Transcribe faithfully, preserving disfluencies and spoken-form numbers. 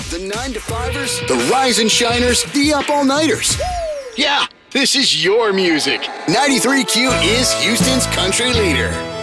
The nine to fivers, the rise and shiners, the up all nighters. Yeah, this is your music. ninety-three Q is Houston's country leader.